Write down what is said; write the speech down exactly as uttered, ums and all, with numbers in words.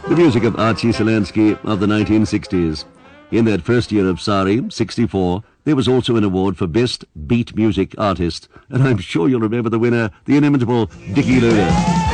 The music of Archie Solansky of the nineteen sixties. In that first year of Sari, sixty-four, there was also an award for Best Beat Music Artist, and I'm sure you'll remember the winner, the inimitable Dickie Luger.